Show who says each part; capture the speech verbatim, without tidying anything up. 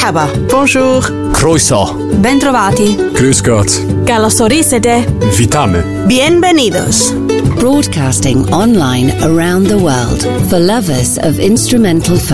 Speaker 1: Merhaba.
Speaker 2: Bonjour.
Speaker 3: Croeso.
Speaker 4: Bentrovati.
Speaker 3: Grüß Gott.
Speaker 4: Καλώς ορίσατε.
Speaker 3: Witamy.
Speaker 1: Bienvenidos.
Speaker 5: Broadcasting online around the world for lovers of instrumental folk